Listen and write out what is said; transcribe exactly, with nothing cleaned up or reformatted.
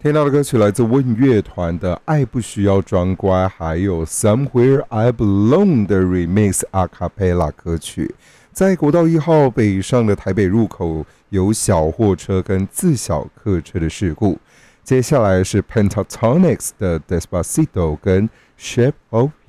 听到的歌曲来自问乐团的《爱不需要装乖》，还有《Somewhere I Belong》的 Remix A Cappella 歌曲。在国道一号北上的台北入口，有小货车跟自小客车的事故。接下来是 Pentatonix 的 Despacito 跟 Shape of